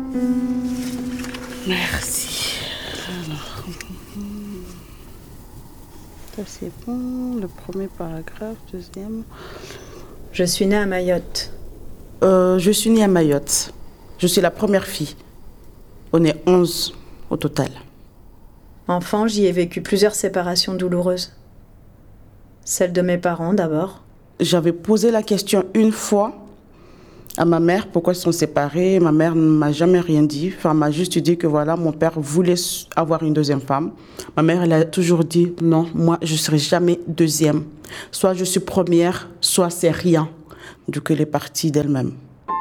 Merci. Alors, ça c'est bon. Le premier paragraphe, deuxième. Je suis née à Mayotte. Je suis née à Mayotte. Je suis la première fille. On est 11 au total. Enfant, j'y ai vécu plusieurs séparations douloureuses. Celle de mes parents d'abord. J'avais posé la question une fois à ma mère, pourquoi ils sont séparés. Ma mère ne m'a jamais rien dit. Enfin, m'a juste dit que voilà, mon père voulait avoir une deuxième femme. Ma mère, elle a toujours dit, non, moi, je ne serai jamais deuxième. Soit je suis première, soit c'est rien. Du coup, elle est partie d'elle-même.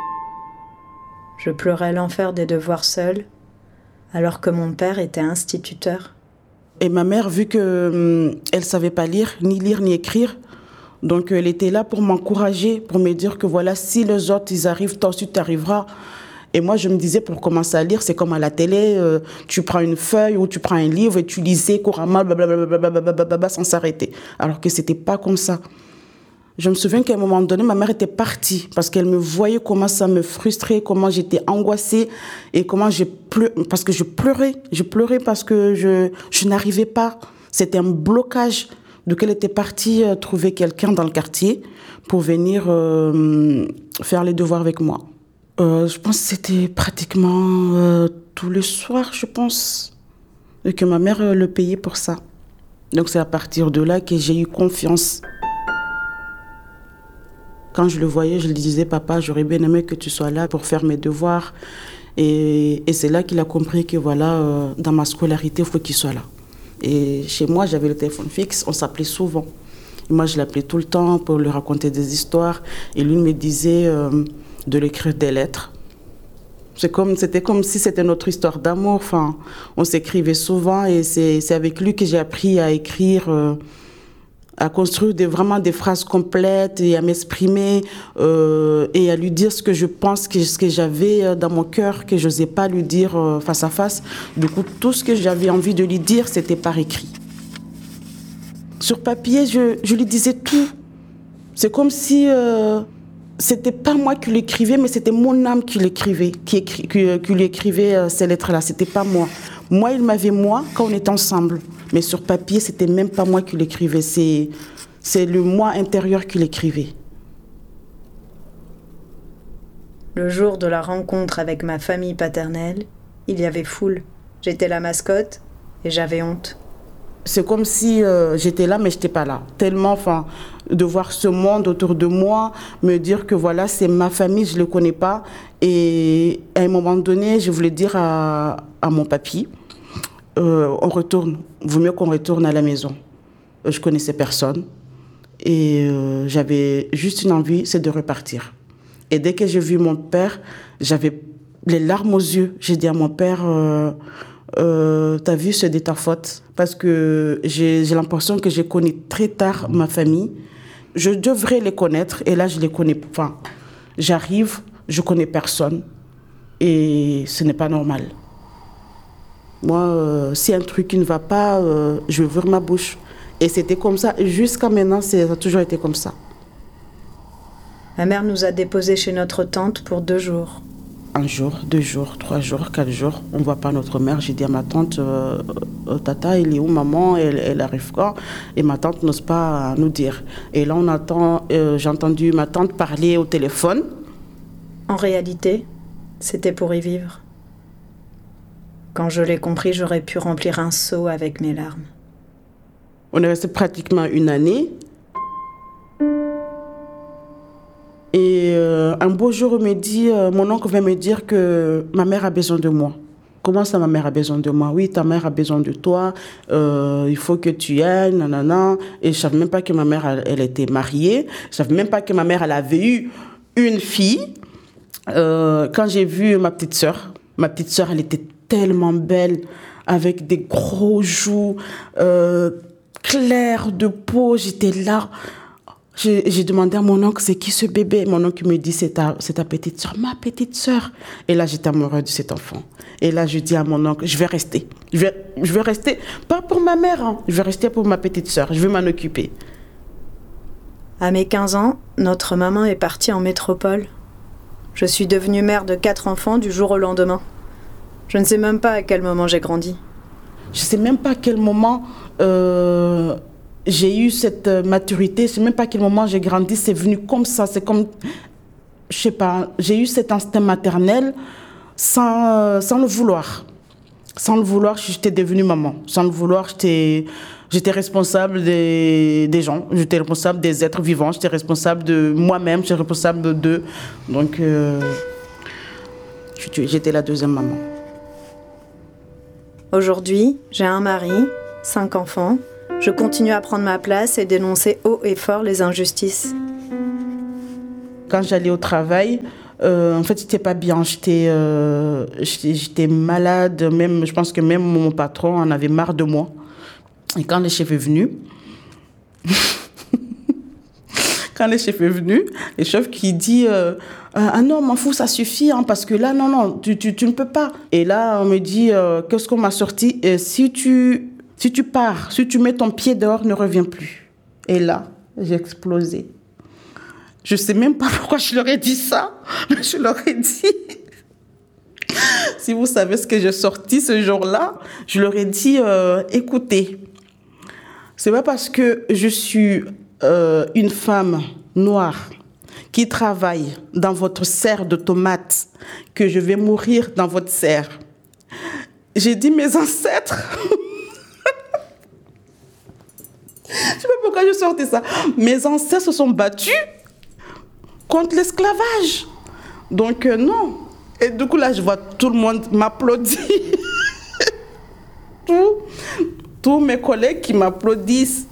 Je pleurais l'enfer des devoirs seule, alors que mon père était instituteur. Et ma mère, vu qu'elle ne savait pas lire ni écrire, donc elle était là pour m'encourager, pour me dire que voilà, si les autres, ils arrivent, toi aussi, tu arriveras. Et moi, je me disais, pour commencer à lire, c'est comme à la télé, tu prends une feuille ou tu prends un livre et tu lisais couramment, blablabla, sans s'arrêter. Alors que c'était pas comme ça. Je me souviens qu'à un moment donné, ma mère était partie parce qu'elle me voyait comment ça me frustrait, comment j'étais angoissée et comment parce que je pleurais. Je pleurais parce que je n'arrivais pas. C'était un blocage. Donc elle était partie trouver quelqu'un dans le quartier pour venir faire les devoirs avec moi. Je pense que c'était pratiquement tous les soirs, je pense, et que ma mère le payait pour ça. Donc c'est à partir de là que j'ai eu confiance. Quand je le voyais, je lui disais, papa, j'aurais bien aimé que tu sois là pour faire mes devoirs. Et c'est là qu'il a compris que voilà, dans ma scolarité, il faut qu'il soit là. Et chez moi, j'avais le téléphone fixe, on s'appelait souvent. Et moi, je l'appelais tout le temps pour lui raconter des histoires. Et lui me disait de lui écrire des lettres. C'était comme si c'était notre histoire d'amour. Enfin, on s'écrivait souvent et c'est avec lui que j'ai appris à écrire, à construire vraiment des phrases complètes et à m'exprimer et à lui dire ce que je pense, ce que j'avais dans mon cœur, que je n'osais pas lui dire face à face. Du coup, tout ce que j'avais envie de lui dire, c'était par écrit. Sur papier, je lui disais tout. C'est comme si c'était pas moi qui l'écrivais, mais c'était mon âme qui l'écrivait, qui lui écrivait ces lettres-là. C'était pas moi. Moi, il m'avait moi quand on était ensemble. Mais sur papier, c'était même pas moi qui l'écrivais. C'est le moi intérieur qui l'écrivait. Le jour de la rencontre avec ma famille paternelle, il y avait foule. J'étais la mascotte et j'avais honte. C'est comme si j'étais là, mais je n'étais pas là. Tellement, de voir ce monde autour de moi, me dire que voilà, c'est ma famille, je ne le connais pas. Et à un moment donné, je voulais dire à mon papy, on retourne, vaut mieux qu'on retourne à la maison. Je connaissais personne et j'avais juste une envie, c'est de repartir. Et dès que j'ai vu mon père, j'avais les larmes aux yeux. J'ai dit à mon père, t'as vu, c'est de ta faute. Parce que j'ai l'impression que j'ai connu très tard ma famille. Je devrais les connaître et là je les connais. Enfin, j'arrive, je connais personne et ce n'est pas normal. Moi, si un truc qui ne va pas, je vais ouvrir ma bouche. Et c'était comme ça. Jusqu'à maintenant, ça a toujours été comme ça. Ma mère nous a déposés chez notre tante pour 2 jours. 1 jour, 2 jours, 3 jours, 4 jours. On ne voit pas notre mère. J'ai dit à ma tante, Tata, elle est où, maman? Elle arrive quand? Et ma tante n'ose pas nous dire. Et là, j'ai entendu ma tante parler au téléphone. En réalité, c'était pour y vivre. Quand je l'ai compris, j'aurais pu remplir un seau avec mes larmes. On est resté pratiquement 1 année. Et un beau jour, mon oncle vient me dire que ma mère a besoin de moi. Comment ça, ma mère a besoin de moi? Oui, ta mère a besoin de toi, il faut que tu y ailles, nanana. Et je ne savais même pas que ma mère, elle était mariée. Je ne savais même pas que ma mère, elle avait eu une fille. Quand j'ai vu ma petite sœur, elle était tellement belle, avec des gros joues, clairs de peau. J'étais là. J'ai demandé à mon oncle, c'est qui ce bébé? Mon oncle me dit, c'est ta petite sœur. Ma petite sœur. Et là, j'étais amoureuse de cet enfant. Et là, je dis à mon oncle, je vais rester. Je vais rester, pas pour ma mère, hein. Je vais rester pour ma petite sœur. Je vais m'en occuper. À mes 15 ans, notre maman est partie en métropole. Je suis devenue mère de 4 enfants du jour au lendemain. Je ne sais même pas à quel moment j'ai grandi. Je ne sais même pas à quel moment j'ai eu cette maturité. Je ne sais même pas à quel moment j'ai grandi. C'est venu comme ça. C'est comme, je sais pas, j'ai eu cet instinct maternel sans le vouloir. Sans le vouloir, j'étais devenue maman. Sans le vouloir, j'étais responsable des gens. J'étais responsable des êtres vivants. J'étais responsable de moi-même. J'étais responsable d'eux. Donc, j'étais la deuxième maman. Aujourd'hui, j'ai un mari, 5 enfants. Je continue à prendre ma place et dénoncer haut et fort les injustices. Quand j'allais au travail, en fait, j'étais pas bien. J'étais malade. Même, je pense que même mon patron en avait marre de moi. Et quand le chef est venu, le chef qui dit ah non, m'en fous, ça suffit, hein, parce que là, non, tu ne peux pas. Et là, on me dit qu'est-ce qu'on m'a sorti? Si tu pars, si tu mets ton pied dehors, ne reviens plus. Et là, j'ai explosé. Je ne sais même pas pourquoi je leur ai dit ça, mais je leur ai dit. Si vous savez ce que j'ai sorti ce jour-là, je leur ai dit écoutez, c'est pas parce que je suis une femme noire qui travaille dans votre serre de tomates que je vais mourir dans votre serre. J'ai dit mes ancêtres. Je ne sais pas pourquoi je sortais ça. Mes ancêtres se sont battus contre l'esclavage. Donc non. Et du coup là, je vois tout le monde m'applaudir. Tous mes collègues qui m'applaudissent.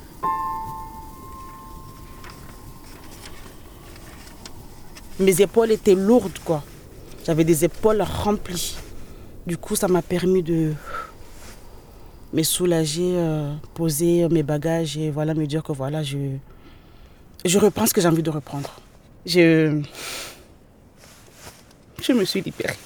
Mes épaules étaient lourdes, quoi. J'avais des épaules remplies. Du coup, ça m'a permis de me soulager, poser mes bagages et voilà, me dire que voilà, je reprends ce que j'ai envie de reprendre. Je me suis libérée.